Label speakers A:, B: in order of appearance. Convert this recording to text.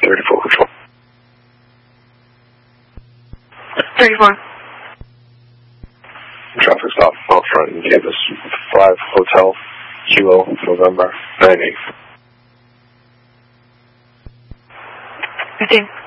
A: 34 control.
B: 34.
A: Traffic stop out front and gave us 5 Hotel Kilo November 98.
B: 15.